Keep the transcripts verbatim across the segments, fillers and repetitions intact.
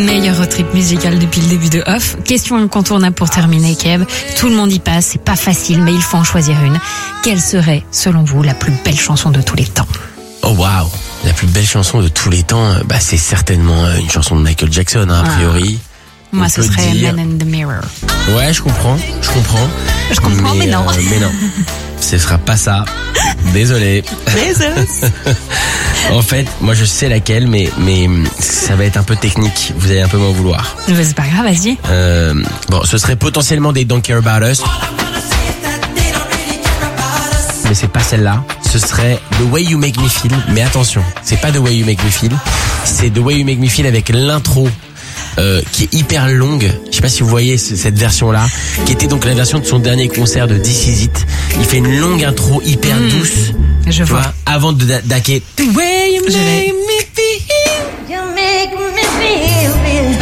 Meilleur road trip musical depuis le début de Off. Question incontournable pour terminer, Kev. Tout le monde y passe, c'est pas facile, mais il faut en choisir une. Quelle serait, selon vous, la plus belle chanson de tous les temps? Oh waouh, la plus belle chanson de tous les temps, bah c'est certainement une chanson de Michael Jackson, hein, a priori. Ah. Moi, On ce peut serait dire... Man in the Mirror. Ouais, je comprends, je comprends. Je comprends, mais, mais non. Euh, mais non, ce sera pas ça. Désolé. Désolé. En fait, moi je sais laquelle, mais mais ça va être un peu technique. Vous allez un peu m'en vouloir. Mais c'est pas grave, vas-y. Euh, bon, ce serait potentiellement des Don't Care About Us. Mais c'est pas celle-là. Ce serait The Way You Make Me Feel. Mais attention, c'est pas The Way You Make Me Feel. C'est The Way You Make Me Feel avec l'intro. Euh, qui est hyper longue. Je sais pas si vous voyez ce, cette version-là, qui était donc la version de son dernier concert de This Is It. Il fait une longue intro hyper mmh, douce. Je tu vois. vois, avant de daquer. The way you make me feel. You make me feel.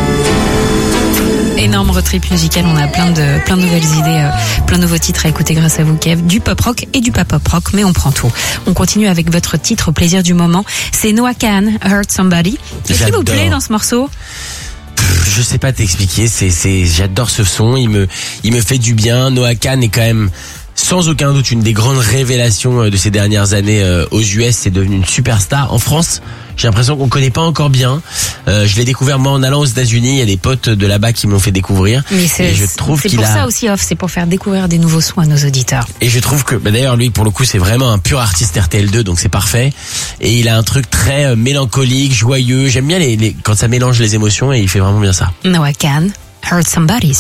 Énorme road trip musical, on a plein de plein de nouvelles idées, euh, plein de nouveaux titres à écouter grâce à vous, Kev. Du pop rock et du pas pop rock, mais on prend tout. On continue avec votre titre au plaisir du moment. C'est Noah Kahan, Hurt Somebody. Qu'est-ce qui vous plaît dans ce morceau? Je sais pas t'expliquer, c'est c'est j'adore ce son, il me il me fait du bien. Noah Kahan est quand même sans aucun doute une des grandes révélations de ces dernières années aux U S. C'est devenu une superstar. En France, j'ai l'impression qu'on connaît pas encore bien. Euh, je l'ai découvert moi en allant aux États-Unis. Il y a des potes de là-bas qui m'ont fait découvrir. Mais c'est, et je trouve c'est qu'il pour a... ça aussi Off, c'est pour faire découvrir des nouveaux sons à nos auditeurs. Et je trouve que, bah d'ailleurs lui pour le coup c'est vraiment un pur artiste R T L deux, donc c'est parfait. Et il a un truc très euh, mélancolique, joyeux. J'aime bien les, les quand ça mélange les émotions et il fait vraiment bien ça. Noah Kahan, Hurt Somebody.